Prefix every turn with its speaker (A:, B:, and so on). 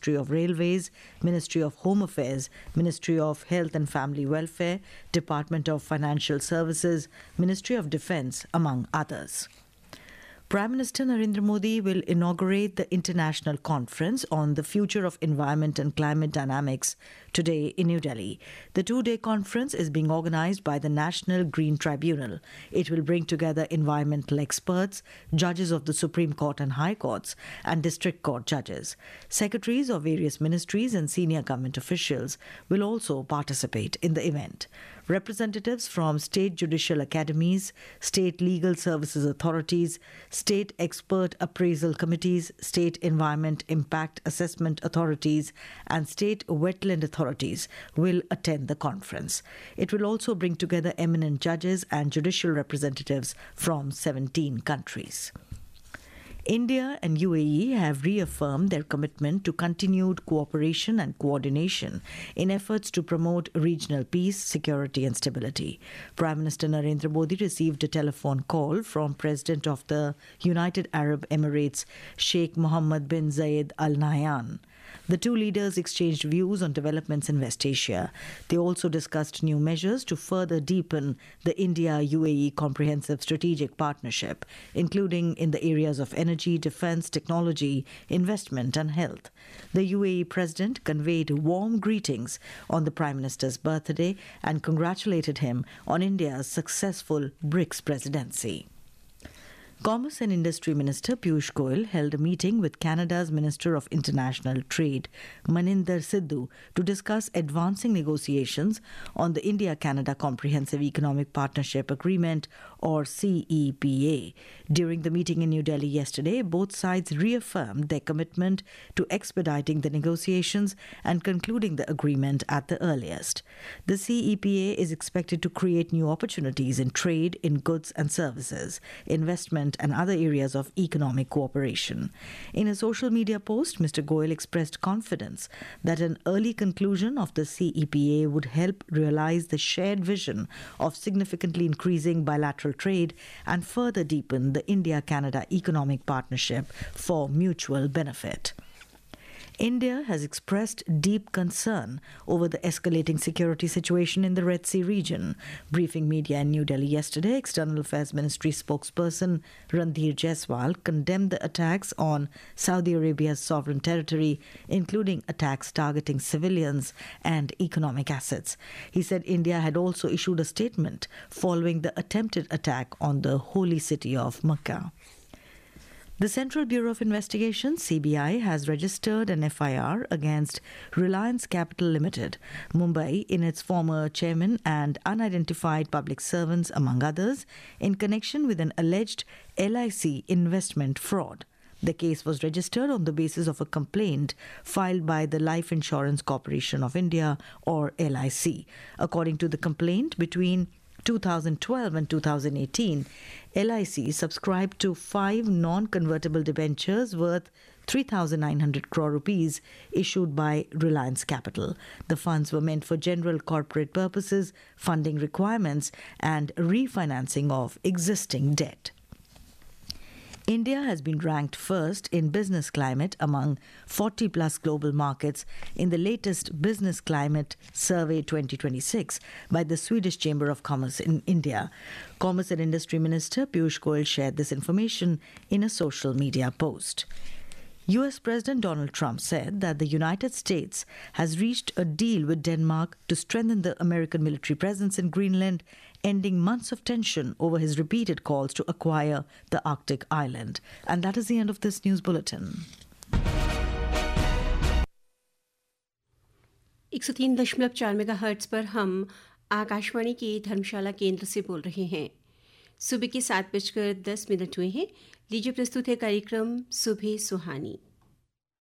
A: Ministry of Railways, Ministry of Home Affairs, Ministry of Health and Family Welfare, Department of Financial Services, Ministry of Defence, among others. Prime Minister Narendra Modi will inaugurate the International Conference on the Future of Environment and Climate Dynamics today in New Delhi. The two-day conference is being organized by the National Green Tribunal. It will bring together environmental experts, judges of the Supreme Court and High Courts, and District Court judges. Secretaries of various ministries and senior government officials will also participate in the event. Representatives from state judicial academies, state legal services authorities, state expert appraisal committees, state environment impact assessment authorities, and state wetland authorities will attend the conference. It will also bring together eminent judges and judicial representatives from 17 countries. India and UAE have reaffirmed their commitment to continued cooperation and coordination in efforts to promote regional peace, security and stability. Prime Minister Narendra Modi received a telephone call from President of the United Arab Emirates, Sheikh Mohammed bin Zayed Al Nahyan. The two leaders exchanged views on developments in West Asia. They also discussed new measures to further deepen the India-UAE comprehensive strategic partnership, including in the areas of energy, defense, technology, investment and health. The UAE President conveyed warm greetings on the Prime Minister's birthday and congratulated him on India's successful BRICS presidency. Commerce and Industry Minister Piyush Goyal held a meeting with Canada's Minister of International Trade, Maninder Sidhu, to discuss advancing negotiations on the India-Canada Comprehensive Economic Partnership Agreement, or CEPA. During the meeting in New Delhi yesterday, both sides reaffirmed their commitment to expediting the negotiations and concluding the agreement at the earliest. The CEPA is expected to create new opportunities in trade, in goods and services, investment and other areas of economic cooperation. In a social media post, Mr. Goyal expressed confidence that an early conclusion of the CEPA would help realize the shared vision of significantly increasing bilateral trade and further deepen the India-Canada economic partnership for mutual benefit. India has expressed deep concern over the escalating security situation in the Red Sea region. Briefing media in New Delhi yesterday, External Affairs Ministry spokesperson Randhir Jaiswal condemned the attacks on Saudi Arabia's sovereign territory, including attacks targeting civilians and economic assets. He said India had also issued a statement following the attempted attack on the holy city of Mecca. The Central Bureau of Investigation, CBI, has registered an FIR against Reliance Capital Limited, Mumbai, in its former chairman and unidentified public servants, among others, in connection with an alleged LIC investment fraud. The case was registered on the basis of a complaint filed by the Life Insurance Corporation of India, or LIC. According to the complaint, between 2012 and 2018, LIC subscribed to 5 non-convertible debentures worth 3,900 crore rupees issued by Reliance Capital. The funds were meant for general corporate purposes, funding requirements, and refinancing of existing debt. India has been ranked first in business climate among 40-plus global markets in the latest Business Climate Survey 2026 by the Swedish Chamber of Commerce in India. Commerce and Industry Minister Piyush Goyal shared this information in a social media post. US President Donald Trump said that the United States has reached a deal with Denmark to strengthen the American military presence in Greenland, ending months of tension over his repeated calls to acquire the Arctic island. And that is the end of this news bulletin.
B: 103.4 megahertz पर हम आकाशवाणी की धर्मशाला केंद्र से बोल रहे हैं। सुबह के 7:10 हुए हैं। लीजिए प्रस्तुत है कार्यक्रम सुबह सुहानी।